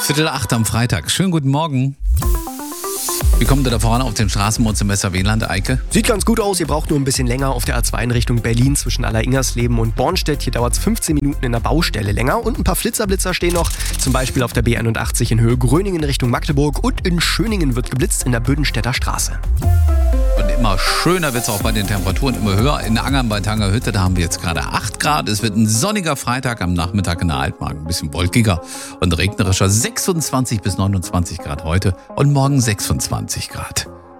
7:45 am Freitag. Schönen guten Morgen. Wie kommt ihr da voran auf den Straßen im Westerwehland, Eike? Sieht ganz gut aus, ihr braucht nur ein bisschen länger auf der A2 in Richtung Berlin zwischen Allersingersleben und Bornstedt. Hier dauert es 15 Minuten in der Baustelle länger und ein paar Blitzer stehen noch. Zum Beispiel auf der B81 in Höhe Gröningen Richtung Magdeburg und in Schöningen wird geblitzt in der Bödenstädter Straße. Und immer schöner wird es auch bei den Temperaturen, immer höher. In Angern bei Tangerhütte, da haben wir jetzt gerade 8 Grad. Es wird ein sonniger Freitag am Nachmittag in der Altmark. Ein bisschen wolkiger und regnerischer. 26 bis 29 Grad heute und morgen 26 Grad.